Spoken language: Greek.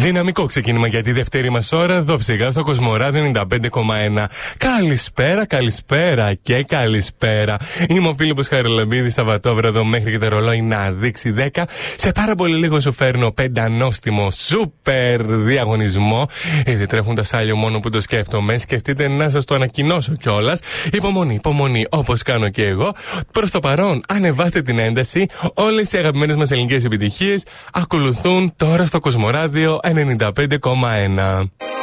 Δυναμικό ξεκίνημα για τη δεύτερη μας ώρα, εδώ φυσικά στο Κοσμοράδιο 95,1. Καλησπέρα, καλησπέρα και καλησπέρα. Είμαι ο Φίλιππος Χαραλαμπίδης, Σαββατόβραδο μέχρι και το ρολόι να δείξει 10. Σε πάρα πολύ λίγο σου φέρνω πεντανόστιμο σούπερ διαγωνισμό. Ήδη τρέχουν τα σάλιο μόνο που το σκέφτομαι. Σκεφτείτε να σας το ανακοινώσω κιόλας. Υπομονή, υπομονή, όπως κάνω και εγώ. Προς το παρόν, ανεβάστε την ένταση. Όλες οι αγαπημένες μας ελληνικές επιτυχίες ακολουθούν τώρα στο Κοσμοράδιο 95,1.